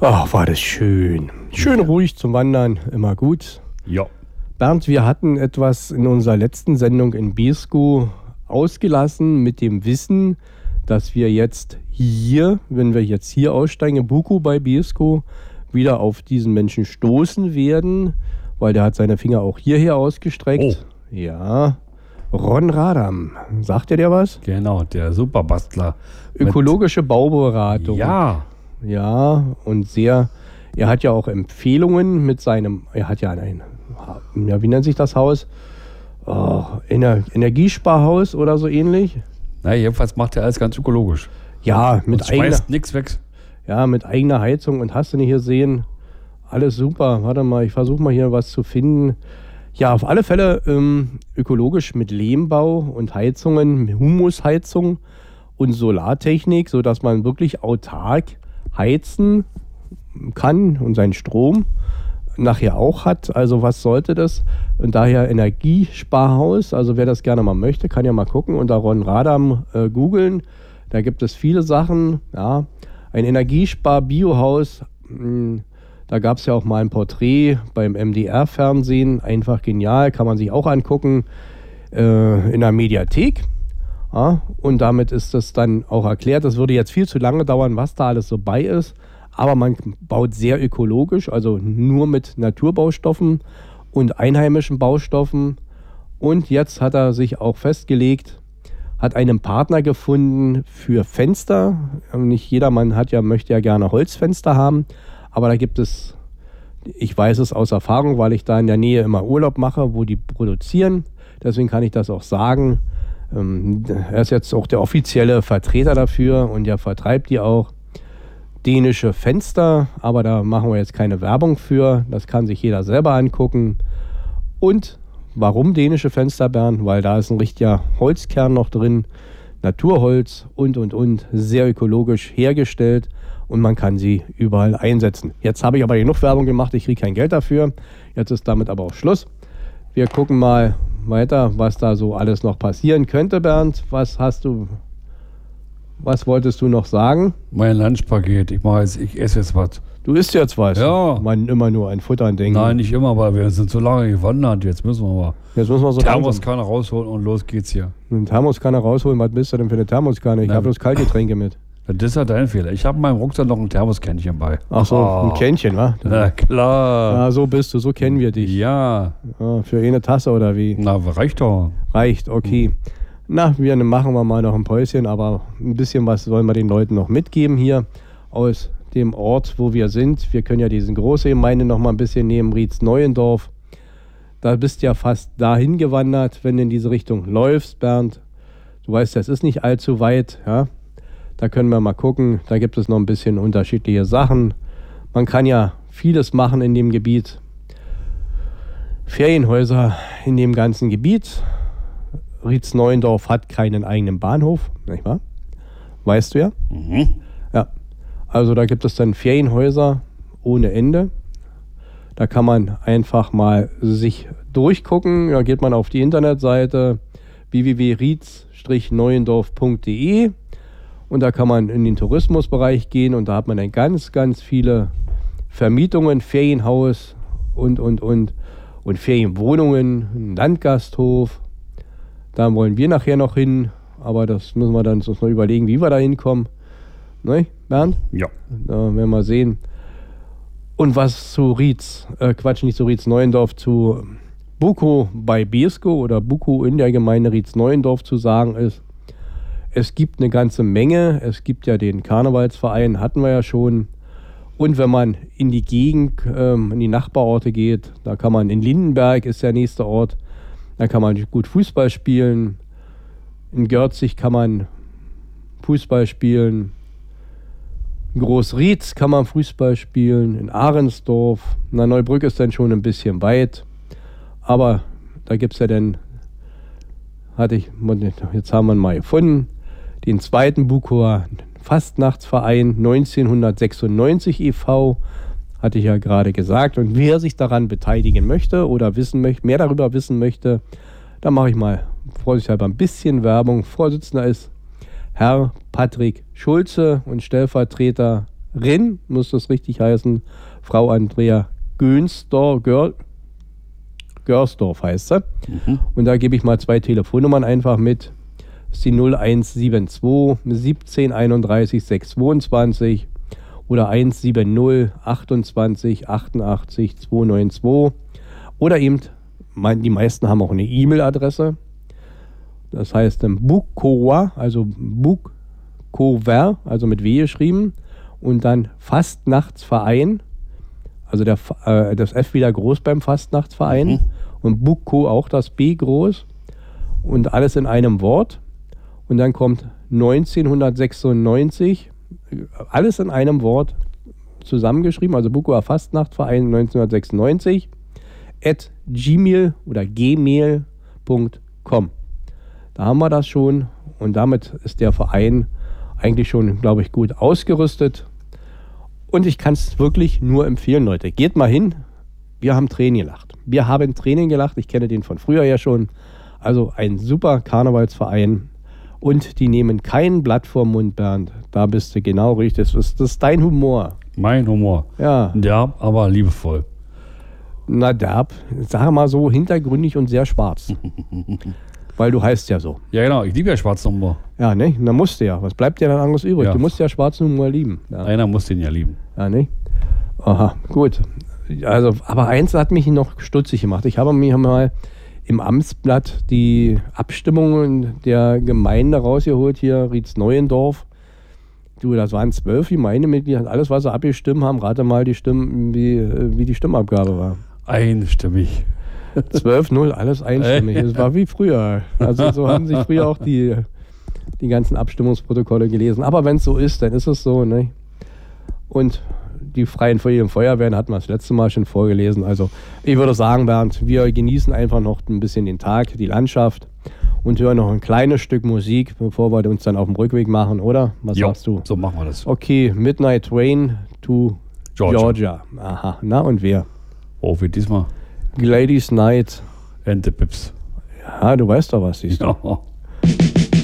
Ach, war das schön. Schön ruhig zum Wandern, immer gut. Ja. Bernd, wir hatten etwas in unserer letzten Sendung in Beeskow ausgelassen mit dem Wissen, dass wir jetzt hier, wenn wir jetzt hier aussteigen, in Bukow bei Beeskow, wieder auf diesen Menschen stoßen werden, weil der hat seine Finger auch hierher ausgestreckt. Oh. Ja, Ron Radam. Sagt dir was? Genau, der Superbastler. Ökologische Bauberatung. Ja. Ja, und sehr, er hat ja auch Empfehlungen mit seinem, er hat ja ein, ja, wie nennt sich das Haus? Oh, Energiesparhaus oder so ähnlich. Na, jedenfalls macht er alles ganz ökologisch. Ja, mit und schmeißt nichts weg. Ja, mit eigener Heizung und hast du nicht gesehen, alles super. Warte mal, ich versuche mal hier was zu finden. Ja, auf alle Fälle ökologisch mit Lehmbau und Heizungen, Humusheizung und Solartechnik, sodass man wirklich autark heizen kann und seinen Strom nachher auch hat. Also was sollte das? Und daher Energiesparhaus, also wer das gerne mal möchte, kann ja mal gucken, unter Ron Radam googeln. Da gibt es viele Sachen. Ja. Ein Energiespar-Biohaus, da gab es ja auch mal ein Porträt beim MDR-Fernsehen, einfach genial, kann man sich auch angucken, in der Mediathek. Ja, und damit ist das dann auch erklärt. Das würde jetzt viel zu lange dauern, was da alles so bei ist. Aber man baut sehr ökologisch, also nur mit Naturbaustoffen und einheimischen Baustoffen. Und jetzt hat er sich auch festgelegt, hat einen Partner gefunden für Fenster. Nicht jedermann möchte ja gerne Holzfenster haben. Aber da gibt es, ich weiß es aus Erfahrung, weil ich da in der Nähe immer Urlaub mache, wo die produzieren. Deswegen kann ich das auch sagen. Er ist jetzt auch der offizielle Vertreter dafür und er vertreibt die auch. Dänische Fenster, aber da machen wir jetzt keine Werbung für. Das kann sich jeder selber angucken. Und warum dänische Fenster, Bernd? Weil da ist ein richtiger Holzkern noch drin, Naturholz und. Sehr ökologisch hergestellt und man kann sie überall einsetzen. Jetzt habe ich aber genug Werbung gemacht, ich kriege kein Geld dafür. Jetzt ist damit aber auch Schluss. Wir gucken mal weiter, was da so alles noch passieren könnte, Bernd. Was wolltest du noch sagen? Mein Lunchpaket. Ich esse jetzt was. Du isst jetzt was? Ja. Man immer nur an Futtern denken. Nein, nicht immer, weil wir sind so lange gewandert. Jetzt müssen wir mal so Thermoskanne rausholen und los geht's hier. Eine Thermoskanne rausholen? Was bist du denn für eine Thermoskanne? Ich habe bloß Kaltgetränke mit. Das ist ja dein Fehler. Ich habe in meinem Rucksack noch ein Thermoskännchen bei. Ach so, ein Kännchen, wa? Na klar. Ja, so bist du, so kennen wir dich. Ja. Für eine Tasse oder wie? Na, reicht doch. Reicht, okay. Na, machen wir mal noch ein Päuschen, aber ein bisschen was sollen wir den Leuten noch mitgeben hier aus dem Ort, wo wir sind. Wir können ja diesen Großgemeinde noch mal ein bisschen nehmen, Rietz-Neuendorf. Da bist du ja fast dahin gewandert, wenn du in diese Richtung läufst, Bernd. Du weißt, das ist nicht allzu weit, ja. Da können wir mal gucken, da gibt es noch ein bisschen unterschiedliche Sachen. Man kann ja vieles machen in dem Gebiet. Ferienhäuser in dem ganzen Gebiet. Rietz-Neuendorf hat keinen eigenen Bahnhof, nicht wahr? Weißt du ja? Mhm. Ja. Also da gibt es dann Ferienhäuser ohne Ende. Da kann man einfach mal sich durchgucken. Da geht man auf die Internetseite www.rietz-neuendorf.de und da kann man in den Tourismusbereich gehen und da hat man dann ganz, ganz viele Vermietungen, Ferienhaus und Ferienwohnungen, einen Landgasthof. Da wollen wir nachher noch hin, aber das müssen wir dann uns noch überlegen, wie wir da hinkommen. Ne, Bernd? Ja. Da werden wir sehen. Und was zu Rietz-Neuendorf, zu Bukow bei Beeskow oder Bukow in der Gemeinde Rietz-Neuendorf zu sagen ist, es gibt eine ganze Menge. Es gibt ja den Karnevalsverein, hatten wir ja schon. Und wenn man in die Gegend, in die Nachbarorte geht, da kann man in Lindenberg ist der nächste Ort, da kann man gut Fußball spielen. In Görzig kann man Fußball spielen. In Großrietz kann man Fußball spielen. In Ahrensdorf. Na, Neubrück ist dann schon ein bisschen weit. Aber da gibt es ja dann, jetzt haben wir ihn mal gefunden, den zweiten Bukower Fastnachtsverein 1996 e.V., hatte ich ja gerade gesagt. Und wer sich daran beteiligen möchte oder mehr darüber wissen möchte, da mache ich mal vorsichtshalber ein bisschen Werbung. Vorsitzender ist Herr Patrick Schulze und Stellvertreter muss das richtig heißen, Frau Andrea Görsdorf heißt sie. Und da gebe ich mal 2 Telefonnummern einfach mit. Das ist die 0172 17 31 622 oder 170 28 88 292. Oder eben, die meisten haben auch eine E-Mail-Adresse. Das heißt Bukowa, also Bukover, also mit W geschrieben. Und dann Fastnachtsverein, also das F wieder groß beim Fastnachtsverein. Und Buko auch das B groß. Und alles in einem Wort. Und dann kommt 1996, alles in einem Wort zusammengeschrieben, also Bukower Fastnachtsverein 1996 @gmail oder gmail.com. Da haben wir das schon und damit ist der Verein eigentlich schon, glaube ich, gut ausgerüstet. Und ich kann es wirklich nur empfehlen, Leute. Geht mal hin. Wir haben Tränen gelacht. Ich kenne den von früher ja schon. Also ein super Karnevalsverein. Und die nehmen kein Blatt vorm Mund, Bernd. Da bist du genau richtig. Das ist dein Humor. Mein Humor. Ja. Derb, aber liebevoll. Na derb, sag mal so hintergründig und sehr schwarz. Weil du heißt ja so. Ja, genau. Ich liebe ja schwarzen Humor. Ja, ne? Na musst du ja. Was bleibt dir dann anderes übrig? Ja. Du musst ja schwarzen Humor lieben. Ja. Einer muss den ja lieben. Ja, ne? Aha, gut. Also, aber eins hat mich noch stutzig gemacht. Ich habe mir mal im Amtsblatt die Abstimmungen der Gemeinde rausgeholt, hier Rietz-Neuendorf. Du, das waren 12 Gemeindemitglieder, alles, was sie abgestimmt haben, rate mal die Stimmen, wie die Stimmabgabe war. Einstimmig. 12-0, alles einstimmig. Es war wie früher. Also so haben sich früher auch die ganzen Abstimmungsprotokolle gelesen. Aber wenn es so ist, dann ist es so. Ne? Und die Freien Feuerwehren hatten wir das letzte Mal schon vorgelesen. Also ich würde sagen, Bernd, wir genießen einfach noch ein bisschen den Tag, die Landschaft und hören noch ein kleines Stück Musik, bevor wir uns dann auf dem Rückweg machen, oder? Was sagst du? So machen wir das. Okay, Midnight Train to Georgia. Aha, na und wer? Oh, wie diesmal? Gladys Knight. And the Pips. Ja, du weißt doch was, siehst du. Ja.